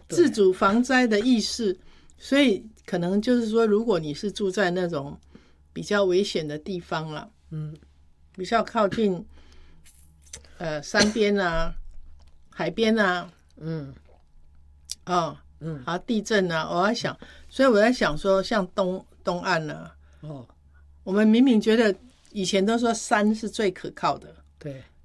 自主防灾的意识。所以可能就是说，如果你是住在那种比较危险的地方了，比较靠近山边啊、海边啊，地震啊，所以我在想说，像东岸啊，我们明明觉得以前都说山是最可靠的， 对，